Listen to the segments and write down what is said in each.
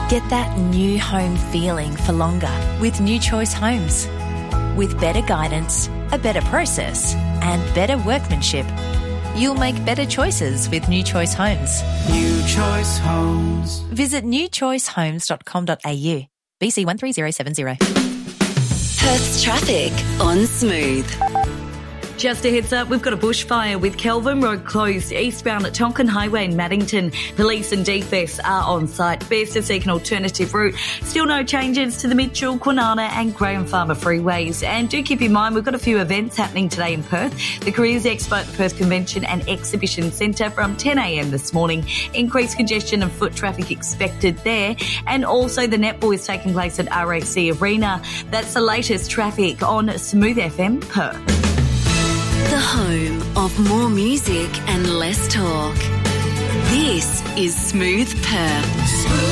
Get that new home feeling for longer with New Choice Homes. With better guidance, a better process, and better workmanship, you'll make better choices with New Choice Homes. New Choice Homes. Visit newchoicehomes.com.au. BC 13070. Perth's traffic on Smooth. Just a heads up, we've got a bushfire with Kelvin Road closed eastbound at Tonkin Highway in Maddington. Police and DFS are on site. Best to seek an alternative route. Still no changes to the Mitchell, Kwinana and Graham Farmer freeways. And do keep in mind, we've got a few events happening today in Perth. The Careers Expo at the Perth Convention and Exhibition Centre from 10 a.m. this morning. Increased congestion and foot traffic expected there. And also the netball is taking place at RAC Arena. That's the latest traffic on Smooth FM Perth. The home of more music and less talk. This is Smooth Perth.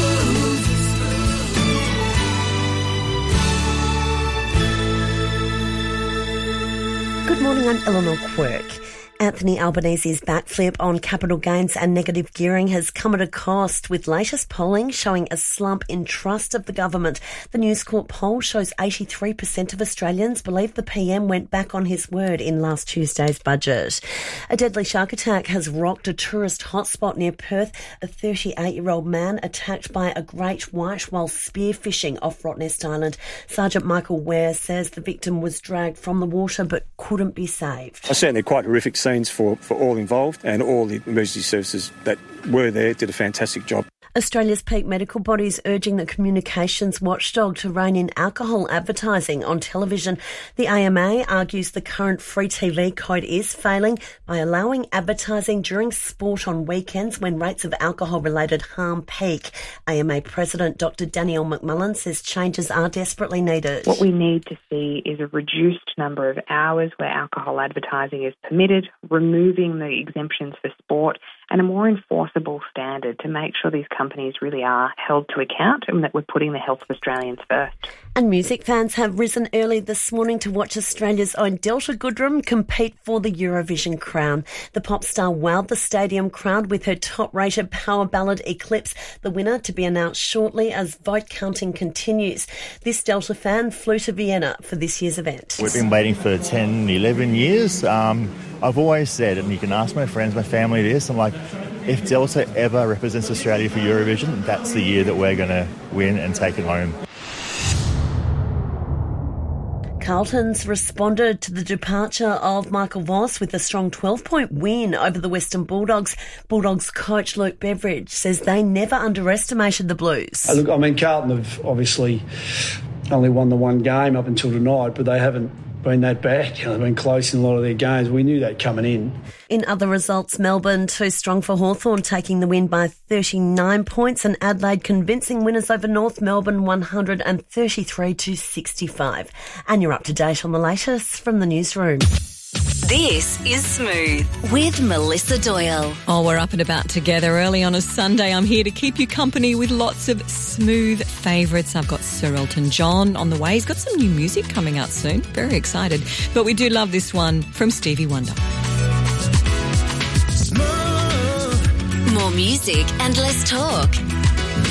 Good morning, I'm Eleanor Quirk. Anthony Albanese's backflip on capital gains and negative gearing has come at a cost, with latest polling showing a slump in trust of the government. The News Corp poll shows 83% of Australians believe the PM went back on his word in last Tuesday's budget. A deadly shark attack has rocked a tourist hotspot near Perth. A 38-year-old man attacked by a great white while spearfishing off Rottnest Island. Sergeant Michael Ware says the victim was dragged from the water but couldn't be saved. Certainly quite horrific scenes for all involved, and all the emergency services that were there did a fantastic job. Australia's peak medical bodies urging the communications watchdog to rein in alcohol advertising on television. The AMA argues the current free TV code is failing by allowing advertising during sport on weekends when rates of alcohol-related harm peak. AMA President Dr. Danielle McMullen says changes are desperately needed. What we need to see is a reduced number of hours where alcohol advertising is permitted, removing the exemptions for sport, and a more enforceable standard to make sure these companies really are held to account and that we're putting the health of Australians first. And music fans have risen early this morning to watch Australia's own Delta Goodrem compete for the Eurovision crown. The pop star wowed the stadium crowd with her top-rated power ballad Eclipse, the winner to be announced shortly as vote counting continues. This Delta fan flew to Vienna for this year's event. We've been waiting for 10, 11 years. I've always said, and you can ask my friends, my family this, I'm like, if Delta ever represents Australia for Eurovision, that's the year that we're going to win and take it home. Carlton's responded to the departure of Michael Voss with a strong 12-point win over the Western Bulldogs. Bulldogs coach Luke Beveridge says they never underestimated the Blues. Look, I mean, Carlton have obviously only won the one game up until tonight, but they haven't been that bad. They've been close in a lot of their games. We knew that coming in. In other results, Melbourne too strong for Hawthorn, taking the win by 39 points, and Adelaide convincing winners over North Melbourne 133-65. And you're up to date on the latest from the newsroom. This is Smooth with Melissa Doyle. Oh, we're up and about together early on a Sunday. I'm here to keep you company with lots of Smooth favourites. I've got Sir Elton John on the way. He's got some new music coming out soon. Very excited. But we do love this one from Stevie Wonder. More music and less talk.